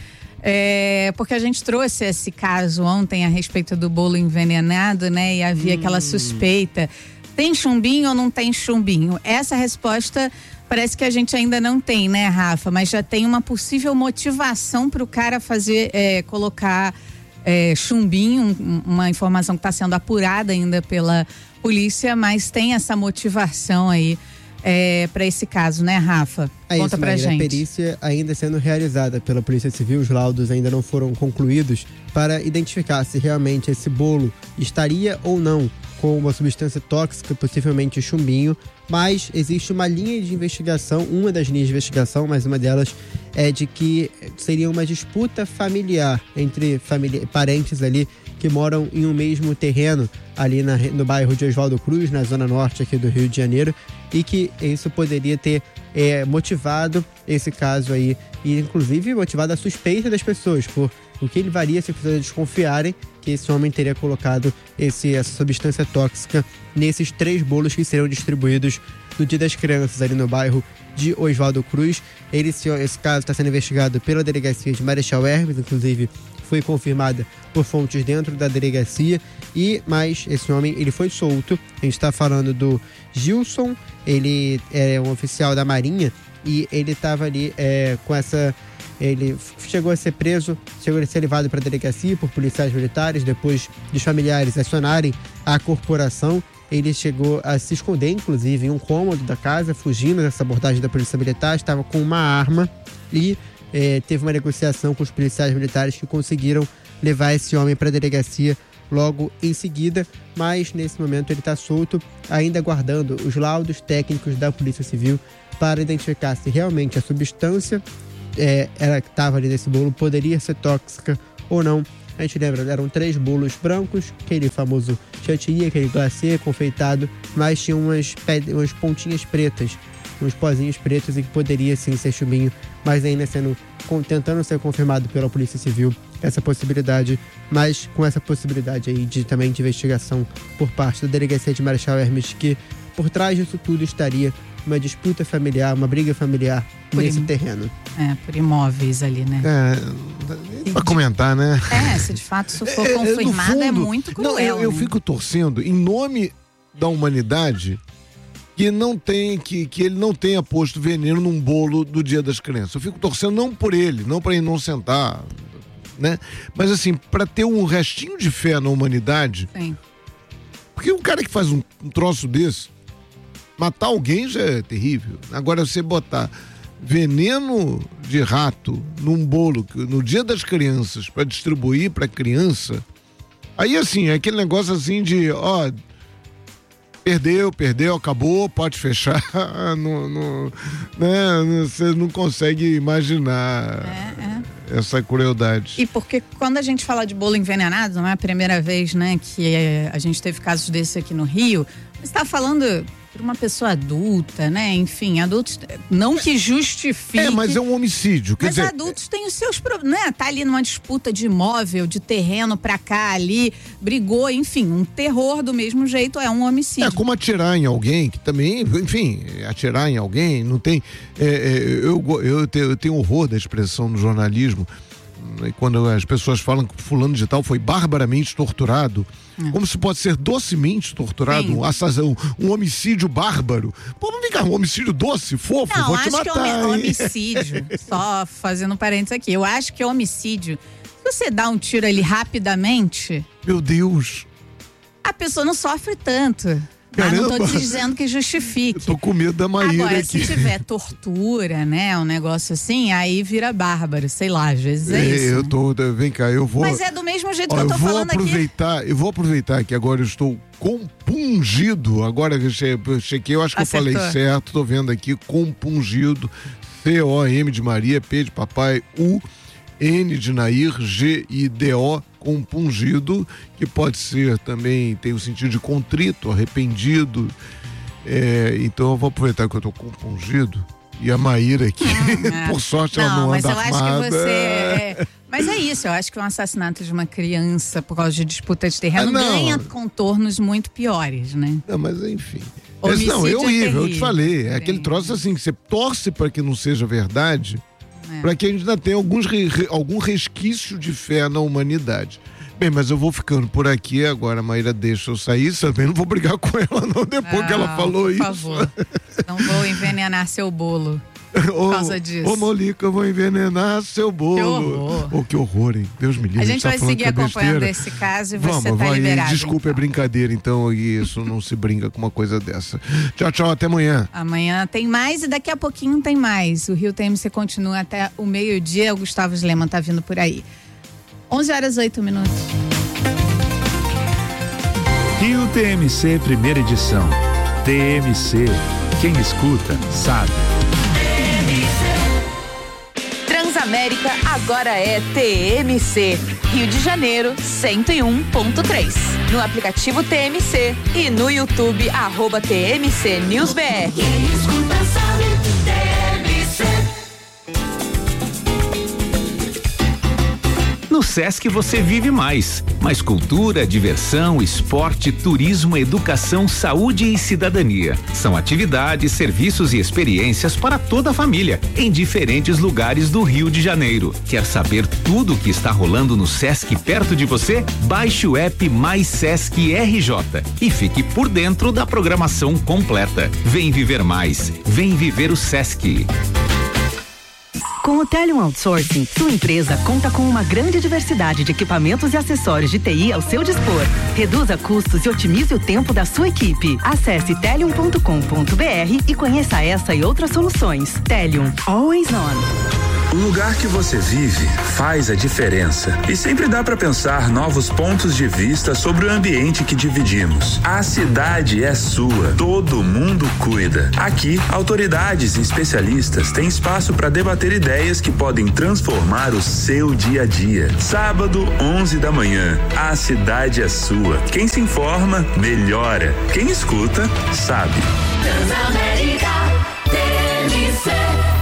É, porque a gente trouxe esse caso ontem a respeito do bolo envenenado, né? E havia aquela suspeita. Tem chumbinho ou não tem chumbinho? Essa resposta parece que a gente ainda não tem, né, Rafa? Mas já tem uma possível motivação para o cara fazer, é, colocar é, chumbinho, um- uma informação que está sendo apurada ainda pela polícia, mas tem essa motivação aí é, para esse caso, né, Rafa? É Conta isso, pra Maíra. gente. A perícia ainda sendo realizada pela Polícia Civil, os laudos ainda não foram concluídos para identificar se realmente esse bolo estaria ou não com uma substância tóxica, possivelmente chumbinho, mas existe uma linha de investigação, uma das linhas de investigação, mas uma delas é de que seria uma disputa familiar entre famili- parentes ali que moram em um mesmo terreno ali na re- no bairro de Oswaldo Cruz, na zona norte aqui do Rio de Janeiro, e que isso poderia ter é, motivado esse caso aí, e inclusive motivado a suspeita das pessoas, por o que ele varia se as pessoas desconfiarem que esse homem teria colocado esse, essa substância tóxica nesses três bolos que serão distribuídos no Dia das Crianças ali no bairro de Oswaldo Cruz. Ele, esse, esse caso está sendo investigado pela delegacia de Marechal Hermes, inclusive foi confirmada por fontes dentro da delegacia, e mas esse homem ele foi solto. A gente está falando do Gilson, ele é um oficial da Marinha e ele estava ali é, com essa... Ele chegou a ser preso, chegou a ser levado para a delegacia por policiais militares, depois dos familiares acionarem a corporação. Ele chegou a se esconder, inclusive, em um cômodo da casa, fugindo dessa abordagem da polícia militar, estava com uma arma e eh, teve uma negociação com os policiais militares que conseguiram levar esse homem para a delegacia logo em seguida, mas nesse momento ele está solto, ainda aguardando os laudos técnicos da Polícia Civil para identificar se realmente a substância é, ela que estava ali nesse bolo poderia ser tóxica ou não. A gente lembra, eram três bolos brancos, aquele famoso chantilly, aquele glacê confeitado, mas tinha umas, umas pontinhas pretas, uns pozinhos pretos e que poderia sim ser chumbinho, mas ainda sendo, tentando ser confirmado pela Polícia Civil essa possibilidade, mas com essa possibilidade aí de também de investigação por parte da Delegacia de Marechal Hermes, que por trás disso tudo estaria uma disputa familiar, uma briga familiar por nesse im... terreno. É, por imóveis ali, né? É, pra comentar, né? É, se de fato isso for é, confirmado, fundo, é muito cruel. Não, eu, eu né? fico torcendo, em nome da humanidade, que não tem, que, que ele não tenha posto veneno num bolo do Dia das Crianças. Eu fico torcendo não por ele, não para ele não sentar, né? Mas assim, para ter um restinho de fé na humanidade. Sim. Porque um cara que faz um, um troço desse, matar alguém já é terrível. Agora você botar veneno de rato num bolo no Dia das Crianças para distribuir para criança, aí assim, é aquele negócio assim de, ó, perdeu, perdeu, acabou, pode fechar, não, não, né? Você não consegue imaginar é, é. essa crueldade. E porque quando a gente fala de bolo envenenado, não é a primeira vez, né, que a gente teve casos desses aqui no Rio, você está falando por uma pessoa adulta, né? Enfim, adultos, não que justifique. É, mas é um homicídio. Quer mas dizer, adultos têm os seus problemas, né? Tá ali numa disputa de imóvel, de terreno pra cá, ali, brigou, enfim, um terror do mesmo jeito, é um homicídio. É como atirar em alguém, que também, enfim, atirar em alguém, não tem. É, é, eu, eu, tenho, eu tenho horror da expressão no jornalismo. Quando as pessoas falam que fulano de tal foi barbaramente torturado, é. como se pode ser docemente torturado, um, assassino, um homicídio bárbaro. Pô, vamos ficar um homicídio doce, fofo, não, vou te acho matar. Que é homicídio, só fazendo parênteses aqui, eu acho que é homicídio. Se você dá um tiro ali rapidamente... Meu Deus! A pessoa não sofre tanto. Caramba. Mas não tô dizendo que justifique. Eu tô com medo da Maíra Agora, aqui. se tiver tortura, né, um negócio assim, aí vira bárbaro, sei lá, às vezes é, é isso. Eu tô, vem cá, eu vou... Mas é do mesmo jeito ó, que eu tô eu vou falando aproveitar, aqui. Eu vou aproveitar que agora eu estou compungido, agora que eu chequei, eu acho que Acertou. eu falei certo, tô vendo aqui, compungido, C O M de Maria, P de papai, U, N de Nair, G I D O, compungido, que pode ser também, tem o sentido de contrito, arrependido. É, então eu vou aproveitar que eu tô compungido. E a Maíra aqui, ah, por sorte, não, ela não mas anda eu armada. Acho que você é... Mas é isso, eu acho que um assassinato de uma criança por causa de disputa de terreno ah, ganha contornos muito piores, né? Não, mas enfim. Esse, não, é horrível, é eu te falei. É aquele troço assim, que você torce para que não seja verdade, é. para que a gente ainda tenha alguns re, algum resquício de fé na humanidade. Bem, mas eu vou ficando por aqui agora, a Maíra deixa eu sair, também não vou brigar com ela não, depois não, que ela falou por isso. Por favor, não vou envenenar seu bolo por causa disso. Ô, Molica, eu vou envenenar seu bolo. Que horror. Oh, que horror, hein? Deus me livre. A gente tá vai seguir é acompanhando esse caso e Vamos, você tá vai, liberado. Desculpa, então. É brincadeira, então, e isso não se brinca com uma coisa dessa. Tchau, tchau, até amanhã. Amanhã tem mais e daqui a pouquinho tem mais. O Rio T M C continua até o meio-dia, o Gustavo Sleman tá vindo por aí. onze horas, oito minutos. Rio T M C, primeira edição. T M C, quem escuta, sabe. Transamérica agora é T M C. Rio de Janeiro, cento e um ponto três. No aplicativo T M C e no YouTube, arroba T M C News B R. Quem escuta sabe, T M C. No Sesc você vive mais. Mais cultura, diversão, esporte, turismo, educação, saúde e cidadania. São atividades, serviços e experiências para toda a família, em diferentes lugares do Rio de Janeiro. Quer saber tudo o que está rolando no Sesc perto de você? Baixe o app Mais Sesc R J e fique por dentro da programação completa. Vem viver mais. Vem viver o Sesc. Com o Telium Outsourcing, sua empresa conta com uma grande diversidade de equipamentos e acessórios de T I ao seu dispor. Reduza custos e otimize o tempo da sua equipe. Acesse telium ponto com ponto b r e conheça essa e outras soluções. Telium, always on. O lugar que você vive faz a diferença e sempre dá para pensar novos pontos de vista sobre o ambiente que dividimos. A cidade é sua, todo mundo cuida. Aqui, autoridades e especialistas têm espaço para debater ideias que podem transformar o seu dia a dia. Sábado, onze da manhã, a cidade é sua. Quem se informa, melhora. Quem escuta, sabe. Transamérica T M C.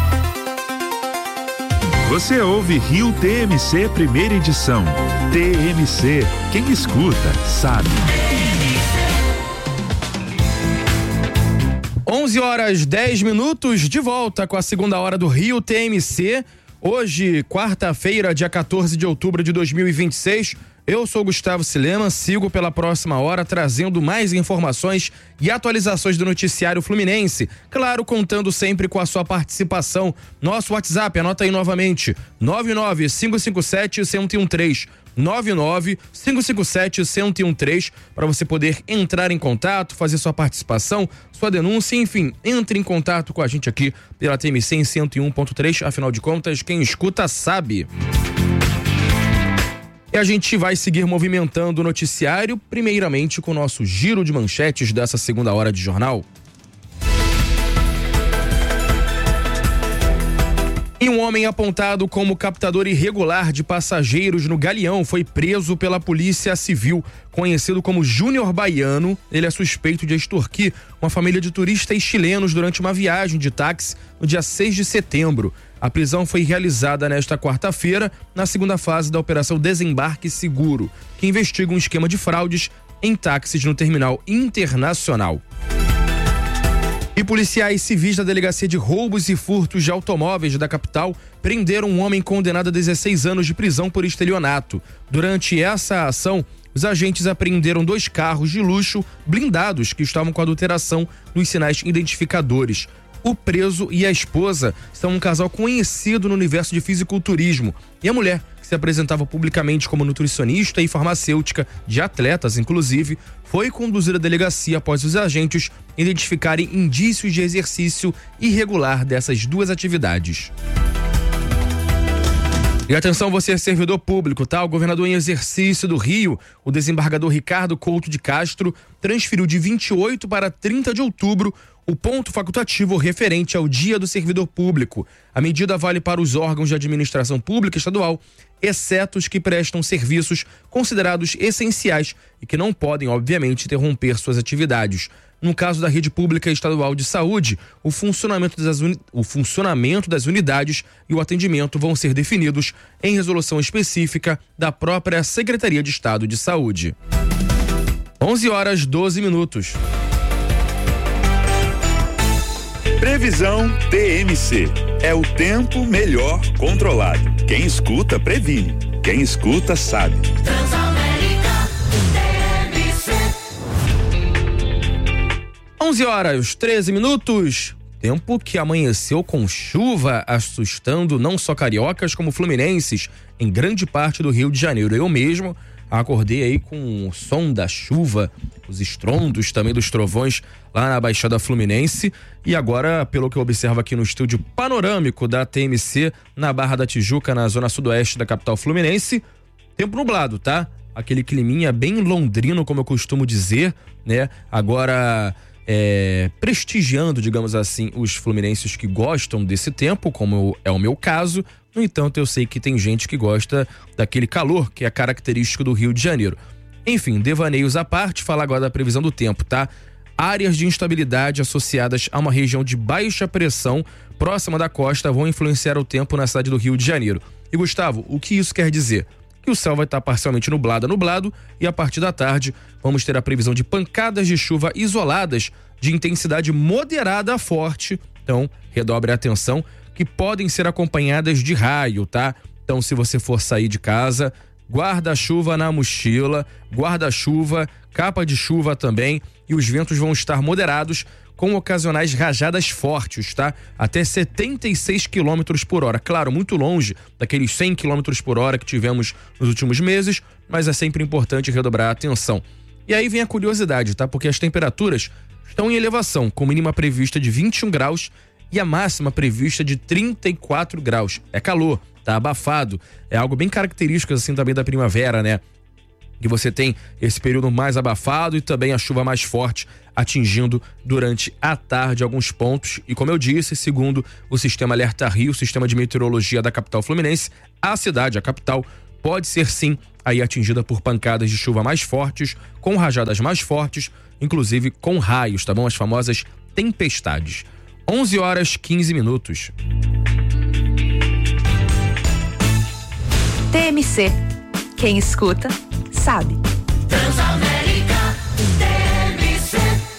Você ouve Rio T M C primeira edição. T M C, quem escuta, sabe. onze horas dez minutos, de volta com a segunda hora do Rio T M C. Hoje, quarta-feira, dia quatorze de outubro de dois mil e vinte e seis. Eu sou Gustavo Silema, sigo pela próxima hora trazendo mais informações e atualizações do noticiário fluminense. Claro, contando sempre com a sua participação. Nosso WhatsApp, anota aí novamente, nove nove cinco cinco sete um zero um três. nove nove cinco cinco sete um zero um três, para você poder entrar em contato, fazer sua participação, sua denúncia, enfim, entre em contato com a gente aqui pela T M C em cento e um ponto três, afinal de contas, quem escuta sabe. E a gente vai seguir movimentando o noticiário, primeiramente com o nosso giro de manchetes dessa segunda hora de jornal. E um homem apontado como captador irregular de passageiros no Galeão foi preso pela Polícia Civil. Conhecido como Júnior Baiano, ele é suspeito de extorquir uma família de turistas chilenos durante uma viagem de táxi no dia seis de setembro. A prisão foi realizada nesta quarta-feira, na segunda fase da Operação Desembarque Seguro, que investiga um esquema de fraudes em táxis no Terminal Internacional. E policiais civis da Delegacia de Roubos e Furtos de Automóveis da capital prenderam um homem condenado a dezesseis anos de prisão por estelionato. Durante essa ação, os agentes apreenderam dois carros de luxo blindados que estavam com adulteração nos sinais identificadores. O preso e a esposa são um casal conhecido no universo de fisiculturismo. E a mulher, que se apresentava publicamente como nutricionista e farmacêutica de atletas, inclusive, foi conduzida à delegacia após os agentes identificarem indícios de exercício irregular dessas duas atividades. E atenção, você é servidor público, tá? O governador em exercício do Rio, o desembargador Ricardo Couto de Castro, transferiu de vinte e oito para trinta de outubro o ponto facultativo referente ao Dia do Servidor Público. A medida vale para os órgãos de administração pública estadual, exceto os que prestam serviços considerados essenciais e que não podem, obviamente, interromper suas atividades. No caso da rede pública estadual de saúde, o funcionamento das, uni... o funcionamento das unidades e o atendimento vão ser definidos em resolução específica da própria Secretaria de Estado de Saúde. onze horas doze minutos. Previsão T M C. É o tempo melhor controlado. Quem escuta, previne. Quem escuta, sabe. Transamérica T M C. onze horas treze minutos. Tempo que amanheceu com chuva, assustando não só cariocas como fluminenses em grande parte do Rio de Janeiro. Eu mesmo acordei aí com o som da chuva, os estrondos também dos trovões lá na Baixada Fluminense. E agora, pelo que eu observo aqui no estúdio panorâmico da T M C, na Barra da Tijuca, na zona sudoeste da capital fluminense, tempo nublado, tá? Aquele climinha bem londrino, como eu costumo dizer, né? Agora, é, prestigiando, digamos assim, os fluminenses que gostam desse tempo, como é o meu caso. No entanto, eu sei que tem gente que gosta daquele calor que é característico do Rio de Janeiro. Enfim, devaneios à parte, falar agora da previsão do tempo, tá? Áreas de instabilidade associadas a uma região de baixa pressão próxima da costa vão influenciar o tempo na cidade do Rio de Janeiro. E Gustavo, o que isso quer dizer? Que o céu vai estar parcialmente nublado a nublado e a partir da tarde vamos ter a previsão de pancadas de chuva isoladas de intensidade moderada a forte. Então, redobre a atenção, que podem ser acompanhadas de raio, tá? Então, se você for sair de casa, guarda-chuva na mochila, guarda-chuva, capa de chuva também, e os ventos vão estar moderados com ocasionais rajadas fortes, tá? Até setenta e seis quilômetros por hora. Claro, muito longe daqueles cem quilômetros por hora que tivemos nos últimos meses, mas é sempre importante redobrar a atenção. E aí vem a curiosidade, tá? Porque as temperaturas estão em elevação, com mínima prevista de vinte e um graus e a máxima prevista de trinta e quatro graus. É calor, tá abafado. É algo bem característico assim também da primavera, né? Que você tem esse período mais abafado e também a chuva mais forte atingindo durante a tarde alguns pontos. E como eu disse, segundo o Sistema Alerta Rio, o Sistema de Meteorologia da capital fluminense, a cidade, a capital, pode ser sim aí atingida por pancadas de chuva mais fortes, com rajadas mais fortes, inclusive com raios, tá bom? As famosas tempestades. onze horas, quinze minutos. T M C. Quem escuta, sabe. Transamérica T M C.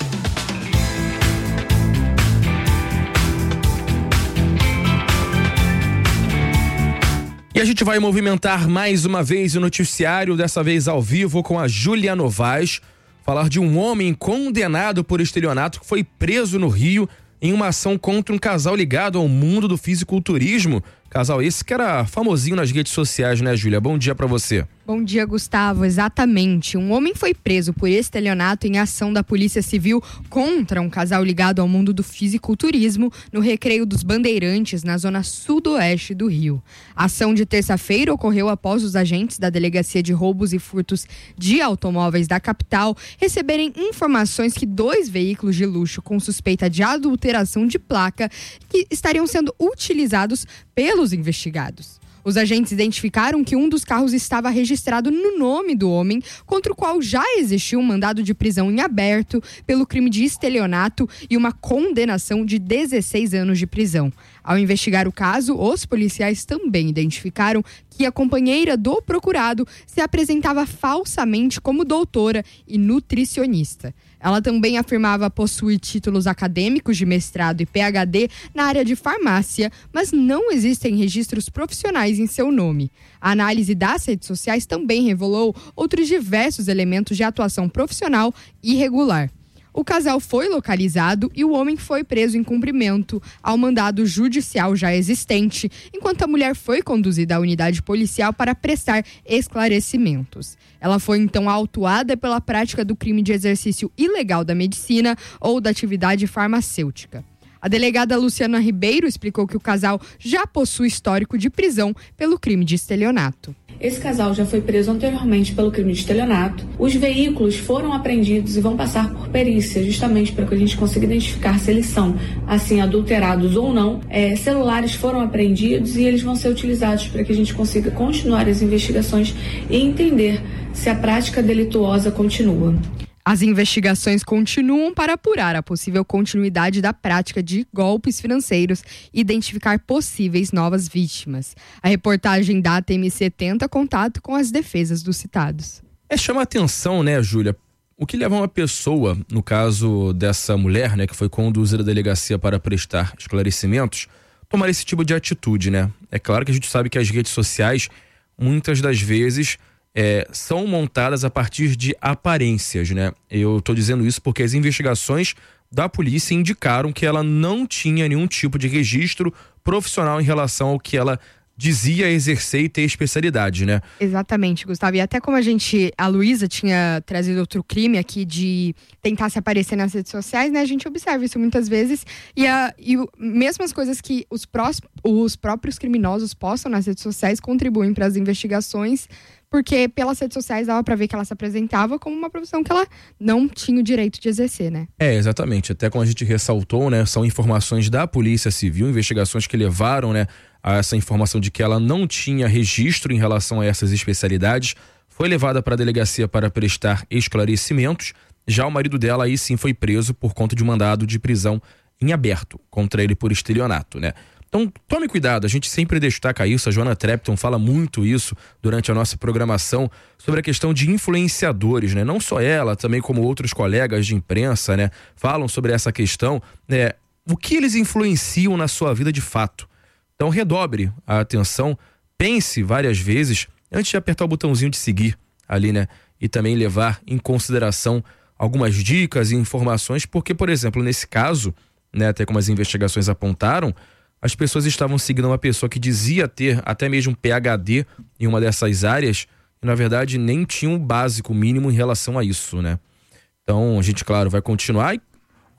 E a gente vai movimentar mais uma vez o noticiário, dessa vez ao vivo com a Júlia Novaes, falar de um homem condenado por estelionato que foi preso no Rio em uma ação contra um casal ligado ao mundo do fisiculturismo. Casal esse que era famosinho nas redes sociais, né, Júlia? Bom dia pra você. Bom dia, Gustavo. Exatamente. Um homem foi preso por estelionato em ação da Polícia Civil contra um casal ligado ao mundo do fisiculturismo no Recreio dos Bandeirantes, na zona sudoeste do Rio. A ação de terça-feira ocorreu após os agentes da Delegacia de Roubos e Furtos de Automóveis da capital receberem informações que dois veículos de luxo com suspeita de adulteração de placa que estariam sendo utilizados pelos investigados. Os agentes identificaram que um dos carros estava registrado no nome do homem, contra o qual já existiu um mandado de prisão em aberto pelo crime de estelionato e uma condenação de dezesseis anos de prisão. Ao investigar o caso, os policiais também identificaram que a companheira do procurado se apresentava falsamente como doutora e nutricionista. Ela também afirmava possuir títulos acadêmicos de mestrado e P H D na área de farmácia, mas não existem registros profissionais em seu nome. A análise das redes sociais também revelou outros diversos elementos de atuação profissional irregular. O casal foi localizado e o homem foi preso em cumprimento ao mandado judicial já existente, enquanto a mulher foi conduzida à unidade policial para prestar esclarecimentos. Ela foi então autuada pela prática do crime de exercício ilegal da medicina ou da atividade farmacêutica. A delegada Luciana Ribeiro explicou que o casal já possui histórico de prisão pelo crime de estelionato. Esse casal já foi preso anteriormente pelo crime de estelionato. Os veículos foram apreendidos e vão passar por perícia, justamente para que a gente consiga identificar se eles são, assim, adulterados ou não. É, celulares foram apreendidos e eles vão ser utilizados para que a gente consiga continuar as investigações e entender se a prática delituosa continua. As investigações continuam para apurar a possível continuidade da prática de golpes financeiros e identificar possíveis novas vítimas. A reportagem da T M C tenta contato com as defesas dos citados. É, chama atenção, né, Júlia? O que leva uma pessoa, no caso dessa mulher, né, que foi conduzida à delegacia para prestar esclarecimentos, tomar esse tipo de atitude, né? É claro que a gente sabe que as redes sociais, muitas das vezes, É, são montadas a partir de aparências, né? Eu tô dizendo isso porque as investigações da polícia indicaram que ela não tinha nenhum tipo de registro profissional em relação ao que ela dizia exercer e ter especialidade, né? Exatamente, Gustavo. E até como a gente, a Luísa tinha trazido outro crime aqui de tentar se aparecer nas redes sociais, né? A gente observa isso muitas vezes. E, a, e o, mesmo as coisas que os, prós, os próprios criminosos postam nas redes sociais contribuem para as investigações, porque pelas redes sociais dava pra ver que ela se apresentava como uma profissão que ela não tinha o direito de exercer, né? É, exatamente. Até como a gente ressaltou, né? São informações da Polícia Civil, investigações que levaram, né, a essa informação de que ela não tinha registro em relação a essas especialidades. Foi levada para a delegacia para prestar esclarecimentos. Já o marido dela aí sim foi preso por conta de um mandado de prisão em aberto contra ele por estelionato, né? Então, tome cuidado, a gente sempre destaca isso, a Joana Trepton fala muito isso durante a nossa programação, sobre a questão de influenciadores, né? Não só ela, também como outros colegas de imprensa, né? Falam sobre essa questão, né? O que eles influenciam na sua vida de fato. Então, redobre a atenção, pense várias vezes antes de apertar o botãozinho de seguir ali, né? E também levar em consideração algumas dicas e informações, porque, por exemplo, nesse caso, né? Até como as investigações apontaram, as pessoas estavam seguindo uma pessoa que dizia ter até mesmo P H D em uma dessas áreas e, na verdade, nem tinha um básico mínimo em relação a isso, né? Então, a gente, claro, vai continuar. E,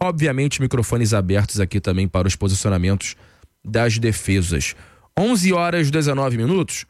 Obviamente, microfones abertos aqui também para os posicionamentos das defesas. onze horas e dezenove minutos.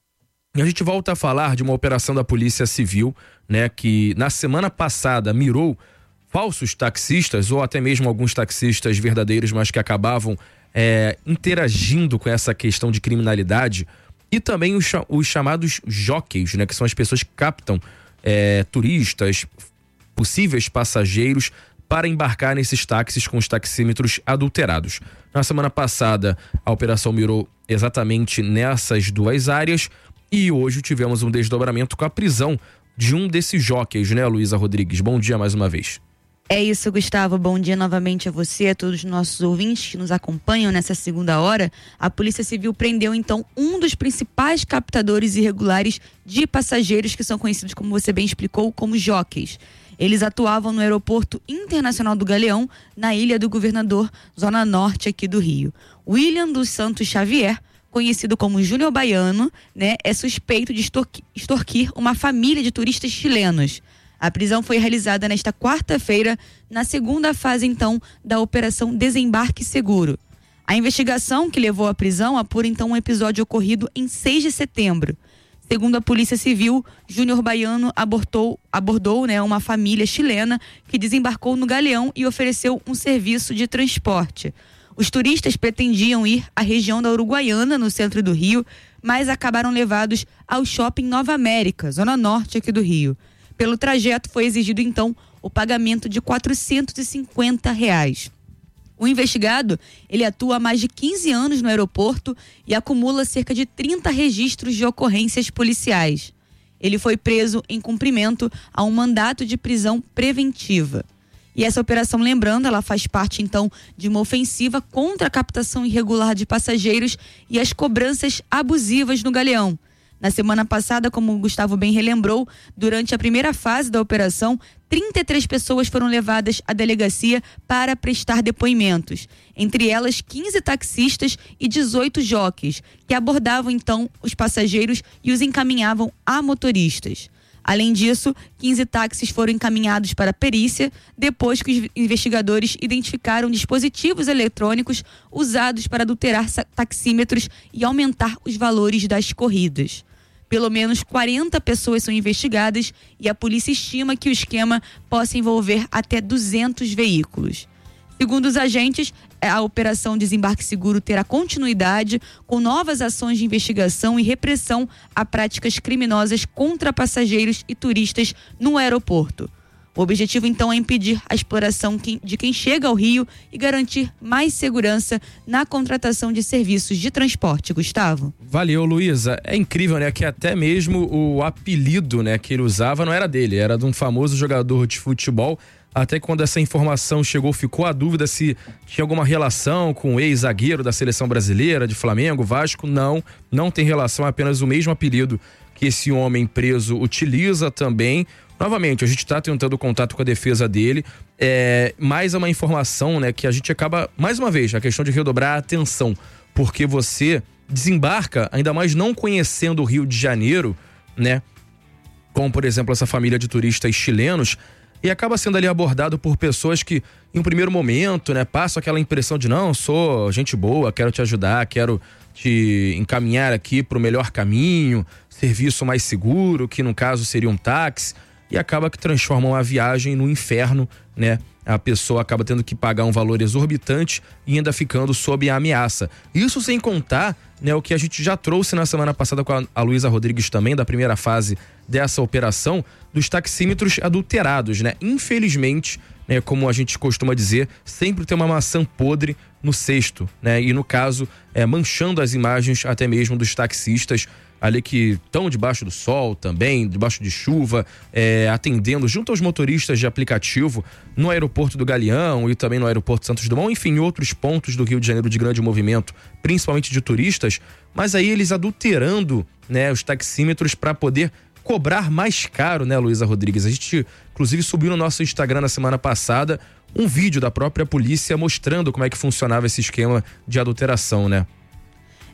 A gente volta a falar de uma operação da Polícia Civil, né, que na semana passada mirou falsos taxistas ou até mesmo alguns taxistas verdadeiros, mas que acabavam é, interagindo com essa questão de criminalidade, e também os, os chamados jockeys, né, que são as pessoas que captam é, turistas, possíveis passageiros, para embarcar nesses táxis com os taxímetros adulterados. Na semana passada, a operação mirou exatamente nessas duas áreas e hoje tivemos um desdobramento com a prisão de um desses jockeys, né, Luísa Rodrigues? Bom dia mais uma vez. É isso, Gustavo. Bom dia novamente a você, a todos os nossos ouvintes que nos acompanham nessa segunda hora. A Polícia Civil prendeu, então, um dos principais captadores irregulares de passageiros, que são conhecidos, como você bem explicou, como jockeys. Eles atuavam no Aeroporto Internacional do Galeão, na Ilha do Governador, zona norte aqui do Rio. William dos Santos Xavier, conhecido como Júnior Baiano, né, é suspeito de extorquir, extorquir uma família de turistas chilenos. A prisão foi realizada nesta quarta-feira, na segunda fase, então, da Operação Desembarque Seguro. A investigação que levou à prisão apura, então, um episódio ocorrido em seis de setembro. Segundo a Polícia Civil, Júnior Baiano abordou, abordou né, uma família chilena que desembarcou no Galeão e ofereceu um serviço de transporte. Os turistas pretendiam ir à região da Uruguaiana, no centro do Rio, mas acabaram levados ao Shopping Nova América, zona norte aqui do Rio. Pelo trajeto foi exigido, então, o pagamento de quatrocentos e cinquenta reais. O investigado, ele atua há mais de quinze anos no aeroporto e acumula cerca de trinta registros de ocorrências policiais. Ele foi preso em cumprimento a um mandato de prisão preventiva. E essa operação, lembrando, ela faz parte, então, de uma ofensiva contra a captação irregular de passageiros e as cobranças abusivas no Galeão. Na semana passada, como o Gustavo bem relembrou, durante a primeira fase da operação, trinta e três pessoas foram levadas à delegacia para prestar depoimentos. Entre elas, quinze taxistas e dezoito jockeys, que abordavam então os passageiros e os encaminhavam a motoristas. Além disso, quinze táxis foram encaminhados para a perícia, depois que os investigadores identificaram dispositivos eletrônicos usados para adulterar taxímetros e aumentar os valores das corridas. Pelo menos quarenta pessoas são investigadas e a polícia estima que o esquema possa envolver até duzentos veículos. Segundo os agentes, a Operação Desembarque Seguro terá continuidade com novas ações de investigação e repressão a práticas criminosas contra passageiros e turistas no aeroporto. O objetivo, então, é impedir a exploração de quem chega ao Rio e garantir mais segurança na contratação de serviços de transporte. Gustavo. Valeu, Luísa. É incrível, né, que até mesmo o apelido, né, que ele usava não era dele, era de um famoso jogador de futebol. Até quando essa informação chegou, ficou a dúvida se tinha alguma relação com o ex-zagueiro da seleção brasileira, de Flamengo, Vasco. Não, não tem relação, é apenas o mesmo apelido que esse homem preso utiliza também. Novamente, a gente está tentando contato com a defesa dele, é, mais uma informação, né, que a gente acaba, mais uma vez, a questão de redobrar a atenção, porque você desembarca, ainda mais não conhecendo o Rio de Janeiro, né, como por exemplo essa família de turistas chilenos, e acaba sendo ali abordado por pessoas que, em um primeiro momento, né, passam aquela impressão de não, sou gente boa, quero te ajudar, quero te encaminhar aqui para o melhor caminho, serviço mais seguro, que no caso seria um táxi, e acaba que transformam a viagem no inferno, né? A pessoa acaba tendo que pagar um valor exorbitante e ainda ficando sob a ameaça. Isso sem contar, né, o que a gente já trouxe na semana passada com a, a Luísa Rodrigues também, da primeira fase dessa operação, dos taxímetros adulterados, né? Infelizmente, né, como a gente costuma dizer, sempre tem uma maçã podre no cesto, né? E no caso, é, manchando as imagens até mesmo dos taxistas ali que estão debaixo do sol também, debaixo de chuva, é, atendendo junto aos motoristas de aplicativo no aeroporto do Galeão e também no aeroporto Santos Dumont, enfim, em outros pontos do Rio de Janeiro de grande movimento, principalmente de turistas, mas aí eles adulterando, né, os taxímetros para poder cobrar mais caro, né, Luísa Rodrigues? A gente, inclusive, subiu no nosso Instagram na semana passada um vídeo da própria polícia mostrando como é que funcionava esse esquema de adulteração, né?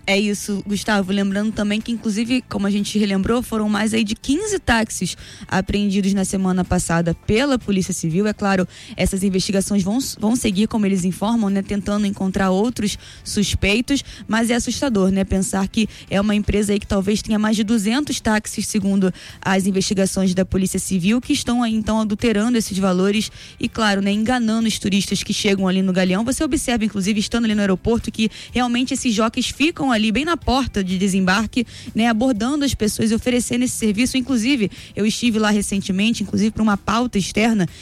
É isso, Gustavo. Lembrando também que, inclusive, como a gente relembrou, foram mais aí de quinze táxis apreendidos na semana passada pela Polícia Civil. É claro, essas investigações vão, vão seguir, como eles informam, né? Tentando encontrar outros suspeitos, mas é assustador, né? Pensar que é uma empresa aí que talvez tenha mais de duzentos táxis, segundo as investigações da Polícia Civil, que estão aí, então, adulterando esses valores e, claro, né? Enganando os turistas que chegam ali no Galeão. Você observa, inclusive, estando ali no aeroporto, que realmente esses jockeys ficam ali bem na porta de desembarque, né, abordando as pessoas e oferecendo esse serviço. Inclusive, eu estive lá recentemente, inclusive para uma pauta externa,